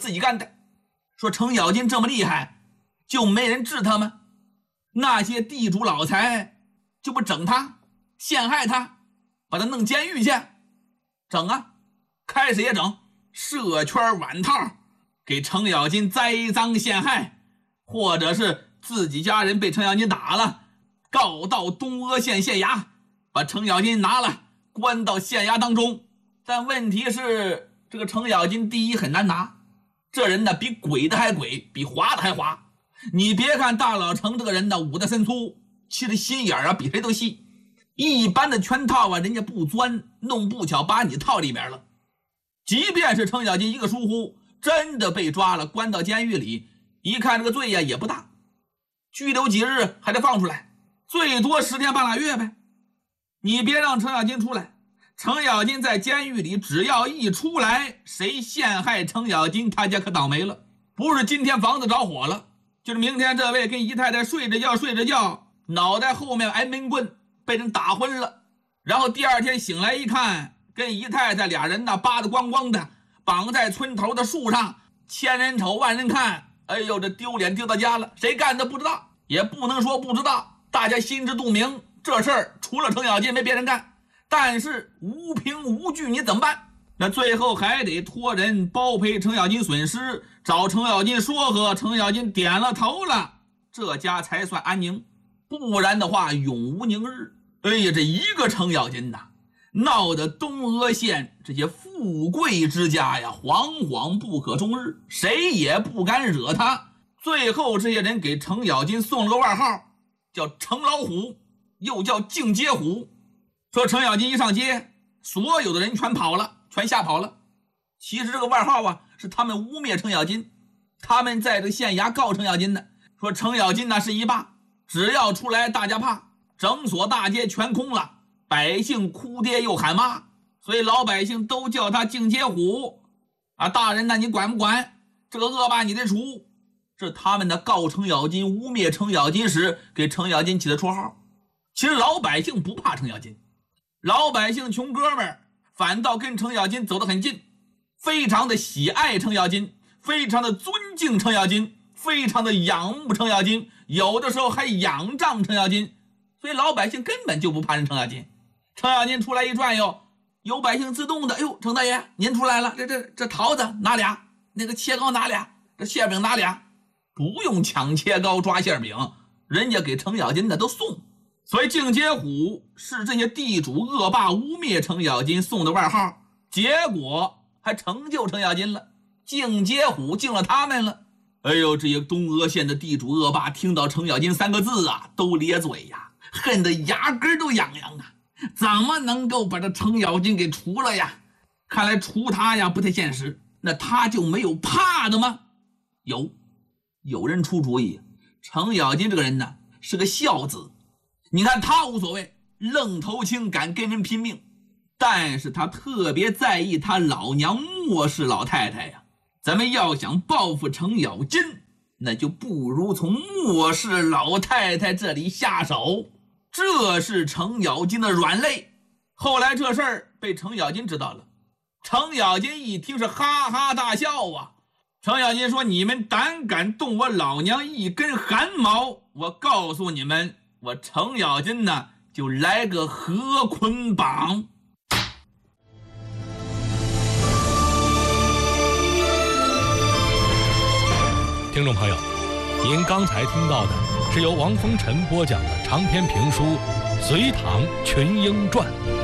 自己干的。说程咬金这么厉害，就没人治他吗？那些地主老财就不整他，陷害他，把他弄监狱去？整啊，开始也整，设圈碗套，给程咬金栽赃陷害，或者是自己家人被程咬金打了，告到东阿县县衙，把程咬金拿了，关到县衙当中。但问题是，这个程咬金第一很难拿，这人呢比鬼的还鬼，比滑的还滑。你别看大老程这个人呢武的身粗，其实心眼啊比谁都细。一般的圈套啊，人家不钻，弄不巧把你套里面了。即便是程咬金一个疏忽，真的被抓了，关到监狱里，一看这个罪呀也不大，拘留几日还得放出来，最多10天半拉月呗。你别让程咬金出来，程咬金在监狱里只要一出来，谁陷害程咬金，他家可倒霉了。不是今天房子着火了，就是明天这位跟姨太太睡着觉，脑袋后面挨闷棍，被人打昏了，然后第二天醒来一看，跟姨太太俩人呢扒得光光的，绑在村头的树上，千人瞅万人看。哎呦，这丢脸丢到家了，谁干的不知道，也不能说不知道，大家心知肚明，这事儿除了程咬金没别人干。但是无凭无据，你怎么办？那最后还得托人包赔程咬金损失，找程咬金说和，程咬金点了头了，这家才算安宁，不然的话永无宁日。哎呀，这一个程咬金呐，闹得东阿县这些富贵之家呀惶惶不可终日，谁也不敢惹他。最后这些人给程咬金送了个外号，叫程老虎，又叫净街虎。说程咬金一上街，所有的人全跑了，全吓跑了。其实这个外号啊是他们污蔑程咬金，他们在这个县衙告程咬金的，说程咬金呢是一霸，只要出来大家怕，整所大街全空了，百姓哭爹又喊妈，所以老百姓都叫他净街虎啊。大人呢你管不管？这个恶霸你得除。这他们呢告程咬金，污蔑程咬金时给程咬金起的绰号。其实老百姓不怕程咬金，老百姓穷哥们儿反倒跟程咬金走得很近，非常的喜爱程咬金，非常的尊敬程咬金，非常的仰慕程咬金，有的时候还仰仗程咬金。所以老百姓根本就不怕人程咬金。程咬金出来一转悠，有百姓自动的，哎呦，程大爷您出来了，这桃子拿俩，那个切糕拿俩，这馅饼拿俩，不用抢切糕抓馅饼，人家给程咬金的都送。所以净街虎是这些地主恶霸污蔑程咬金送的外号，结果还成就程咬金了，净街虎敬了他们了。哎呦，这些东阿县的地主恶霸听到程咬金3个字啊，都咧嘴呀，恨得牙根都痒痒啊！怎么能够把这程咬金给除了呀？看来除他呀不太现实，那他就没有怕的吗？有人出主意，程咬金这个人呢是个孝子，你看他无所谓，愣头青敢跟人拼命，但是他特别在意他老娘莫氏老太太呀。咱们要想报复程咬金，那就不如从莫氏老太太这里下手，这是程咬金的软肋。后来这事儿被程咬金知道了，程咬金一听是哈哈大笑啊。程咬金说，你们胆敢动我老娘一根汗毛，我告诉你们，我程咬金呢就来个合捆绑。 听众朋友，您刚才听到的是由王风尘播讲的长篇评书《隋唐群英传》。